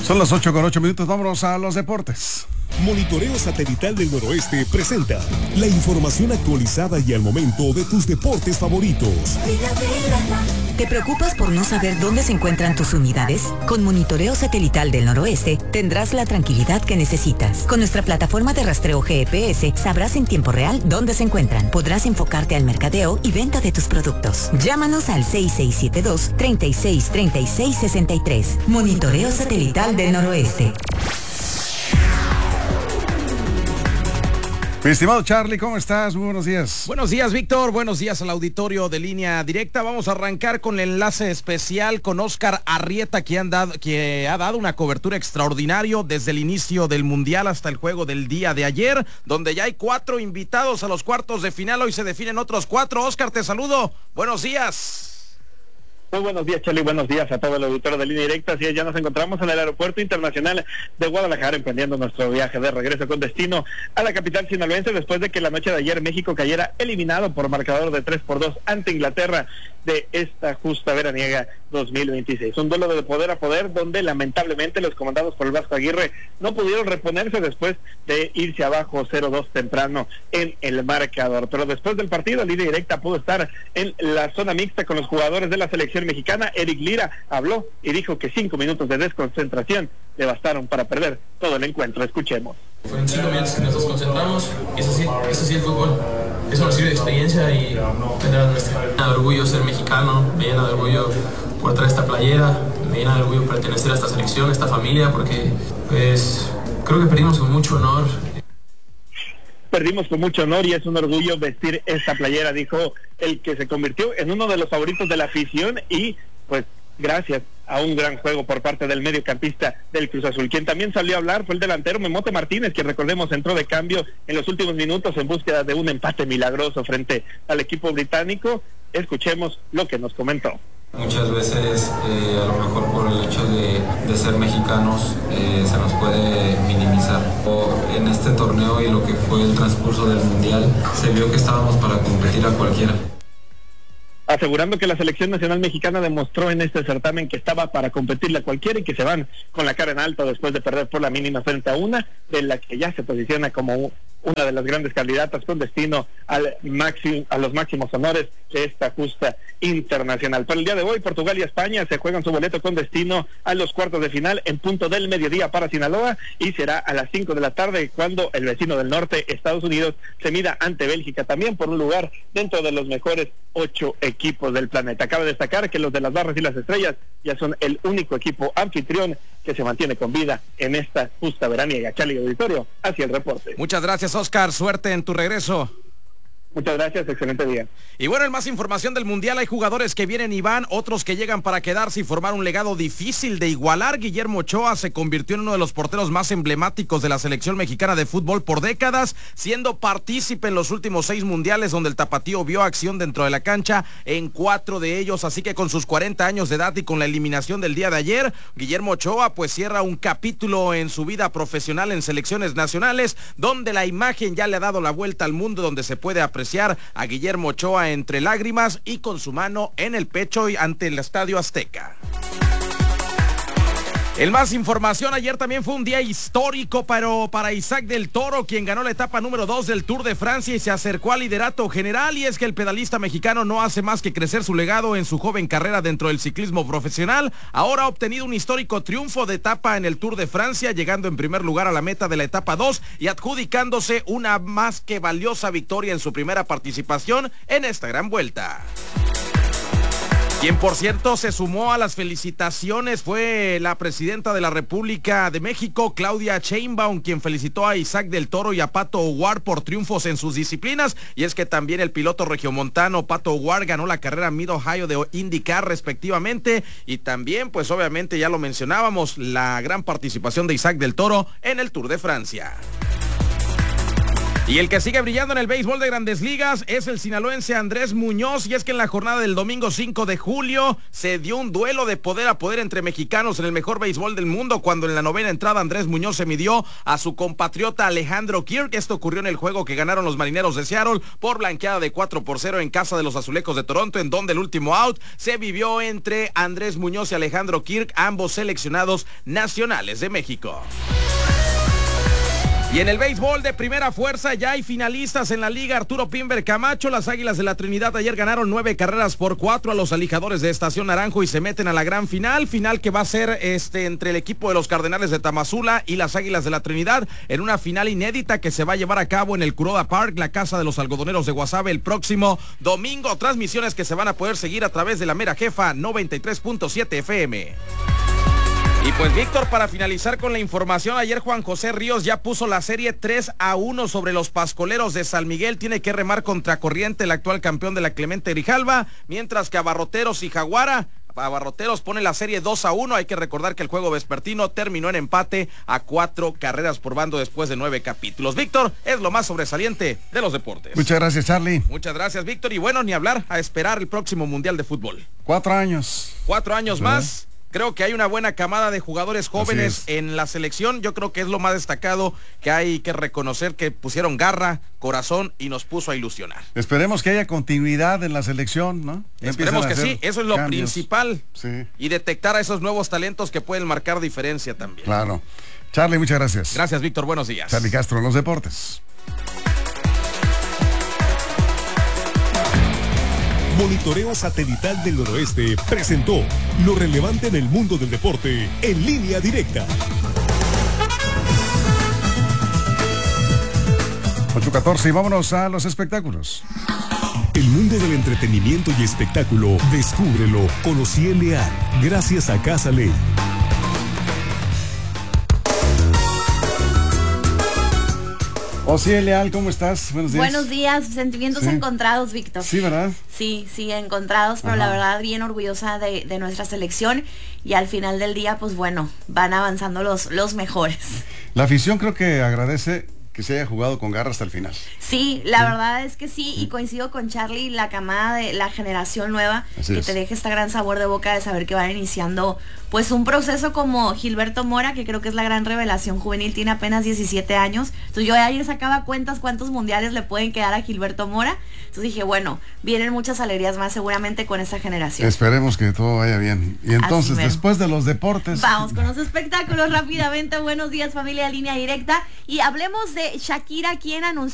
Son las 8:08, vámonos a los deportes. Monitoreo Satelital del Noroeste presenta la información actualizada y al momento de tus deportes favoritos. ¿Te preocupas por no saber dónde se encuentran tus unidades? Con Monitoreo Satelital del Noroeste tendrás la tranquilidad que necesitas. Con nuestra plataforma de rastreo GPS sabrás en tiempo real dónde se encuentran. Podrás enfocarte al mercadeo y venta de tus productos. Llámanos al 6672-363663. Monitoreo Satelital del Noroeste. Mi estimado Charlie, ¿cómo estás? Muy buenos días. Buenos días, Víctor. Buenos días al auditorio de Línea Directa. Vamos a arrancar con el enlace especial con Oscar Arrieta, que ha dado una cobertura extraordinaria desde el inicio del Mundial hasta el juego del día de ayer, donde ya hay 4 invitados a los cuartos de final. Hoy se definen otros 4. Oscar, te saludo. Buenos días. Muy buenos días, Charlie, buenos días a todo el auditorio de Línea Directa. Así es, ya nos encontramos en el Aeropuerto Internacional de Guadalajara, emprendiendo nuestro viaje de regreso con destino a la capital sinaloense, después de que la noche de ayer México cayera eliminado por marcador de 3-2 ante Inglaterra de esta justa veraniega 2026. Un duelo de poder a poder, donde lamentablemente los comandados por el Vasco Aguirre no pudieron reponerse después de irse abajo 0-2 temprano en el marcador. Pero después del partido, Línea Directa pudo estar en la zona mixta con los jugadores de la selección mexicana. Eric Lira habló y dijo que 5 minutos de desconcentración le bastaron para perder todo el encuentro. Escuchemos. Fueron 5 minutos que nos desconcentramos, y eso sí el fútbol. Eso nos sirve de experiencia y tendrá nuestra. Me llena de orgullo ser mexicano, me llena de orgullo portar esta playera, me llena de orgullo pertenecer a esta selección, a esta familia, porque pues creo que perdimos con mucho honor. Perdimos con mucho honor y es un orgullo vestir esta playera, dijo el que se convirtió en uno de los favoritos de la afición, y pues gracias a un gran juego por parte del mediocampista del Cruz Azul. Quien también salió a hablar fue el delantero Memote Martínez, que recordemos entró de cambio en los últimos minutos en búsqueda de un empate milagroso frente al equipo británico. Escuchemos lo que nos comentó. Muchas veces a lo mejor por el hecho de ser mexicanos se nos puede minimizar. En este torneo y lo que fue el transcurso del Mundial, se vio que estábamos para competir a cualquiera. Asegurando que la selección nacional mexicana demostró en este certamen que estaba para competirle a cualquiera y que se van con la cara en alto después de perder por la mínima frente a una de la que ya se posiciona como una de las grandes candidatas con destino a los máximos honores de esta justa internacional. Para el día de hoy, Portugal y España se juegan su boleto con destino a los cuartos de final en punto del mediodía para Sinaloa, y será a las 5 de la tarde cuando el vecino del norte, Estados Unidos, se mida ante Bélgica, también por un lugar dentro de los mejores 8 equipos del planeta. Cabe destacar que los de las Barras y las Estrellas ya son el único equipo anfitrión que se mantiene con vida en esta justa veraniega. Charlie Auditorio, hacia el reporte. Muchas gracias, Oscar. Suerte en tu regreso. Muchas gracias, excelente día. Y bueno, en más información del Mundial, hay jugadores que vienen y van, otros que llegan para quedarse y formar un legado difícil de igualar. Guillermo Ochoa se convirtió en uno de los porteros más emblemáticos de la selección mexicana de fútbol por décadas, siendo partícipe en los últimos 6 mundiales donde el tapatío vio acción dentro de la cancha en 4 de ellos. Así que con sus 40 años de edad y con la eliminación del día de ayer, Guillermo Ochoa pues cierra un capítulo en su vida profesional en selecciones nacionales, donde la imagen ya le ha dado la vuelta al mundo, donde se puede apreciar a Guillermo Ochoa entre lágrimas y con su mano en el pecho y ante el Estadio Azteca. En más información, ayer también fue un día histórico para Isaac del Toro, quien ganó la etapa número 2 del Tour de Francia y se acercó al liderato general. Y es que el pedalista mexicano no hace más que crecer su legado en su joven carrera dentro del ciclismo profesional. Ahora ha obtenido un histórico triunfo de etapa en el Tour de Francia, llegando en primer lugar a la meta de la etapa 2 y adjudicándose una más que valiosa victoria en su primera participación en esta gran vuelta. Quien, por cierto, se sumó a las felicitaciones fue la presidenta de la República de México, Claudia Sheinbaum, quien felicitó a Isaac del Toro y a Pato O'Ward por triunfos en sus disciplinas. Y es que también el piloto regiomontano Pato O'Ward ganó la carrera Mid-Ohio de IndyCar respectivamente. Y también, pues obviamente ya lo mencionábamos, la gran participación de Isaac del Toro en el Tour de Francia. Y el que sigue brillando en el béisbol de Grandes Ligas es el sinaloense Andrés Muñoz, y es que en la jornada del domingo 5 de julio se dio un duelo de poder a poder entre mexicanos en el mejor béisbol del mundo, cuando en la novena entrada Andrés Muñoz se midió a su compatriota Alejandro Kirk. Esto ocurrió en el juego que ganaron los Marineros de Seattle por blanqueada de 4-0 en casa de los Azulejos de Toronto, en donde el último out se vivió entre Andrés Muñoz y Alejandro Kirk, ambos seleccionados nacionales de México. Y en el béisbol de primera fuerza ya hay finalistas en la liga. Arturo Pimber Camacho, las Águilas de la Trinidad ayer ganaron 9-4 a los Alijadores de Estación Naranjo y se meten a la gran final que va a ser entre el equipo de los Cardenales de Tamazula y las Águilas de la Trinidad, en una final inédita que se va a llevar a cabo en el Kuroda Park, la casa de los algodoneros de Guasave, el próximo domingo. Transmisiones que se van a poder seguir a través de la Mera Jefa 93.7 FM. Y pues Víctor, para finalizar con la información, ayer Juan José Ríos ya puso la serie 3-1 sobre los Pascoleros de San Miguel. Tiene que remar contra corriente el actual campeón de la Clemente Grijalva, mientras que Abarroteros y Jaguara, Abarroteros pone la serie 2-1. Hay que recordar que el juego vespertino terminó en empate a 4 carreras por bando después de 9 capítulos. Víctor, es lo más sobresaliente de los deportes. Muchas gracias, Charlie. Muchas gracias, Víctor. Y bueno, ni hablar, a esperar el próximo Mundial de Fútbol. 4 años. 4 años más. Creo que hay una buena camada de jugadores jóvenes en la selección. Yo creo que es lo más destacado que hay que reconocer, que pusieron garra, corazón y nos puso a ilusionar. Esperemos que haya continuidad en la selección, ¿no? Esperemos que sí, eso es lo cambios. Principal. Sí. Y detectar a esos nuevos talentos que pueden marcar diferencia también. Claro. Charlie, muchas gracias. Gracias, Víctor, buenos días. Charlie Castro en los deportes. Monitoreo Satelital del Noroeste presentó lo relevante en el mundo del deporte en línea directa. 8:14 y vámonos a los espectáculos. El mundo del entretenimiento y espectáculo, descúbrelo con Ociel Leal, gracias a Casa Ley. Ociel Leal, ¿cómo estás? Buenos días. Buenos días, sentimientos encontrados, Víctor. Sí, ¿verdad? Sí, encontrados, pero la verdad bien orgullosa de nuestra selección, y al final del día, pues bueno, van avanzando los mejores. La afición creo que agradece que se haya jugado con garra hasta el final. Sí, la verdad es que sí, y coincido con Charlie, la camada de la generación nueva, que te deja este gran sabor de boca de saber que van iniciando pues un proceso como Gilberto Mora, que creo que es la gran revelación juvenil, tiene apenas 17 años. Entonces yo ayer sacaba cuentas cuántos mundiales le pueden quedar a Gilberto Mora. Entonces dije, bueno, vienen muchas alegrías más seguramente con esta generación. Esperemos que todo vaya bien. Y entonces, después de los deportes, vamos con los espectáculos rápidamente. Buenos días, familia de Línea Directa, y hablemos de Shakira, quien anunció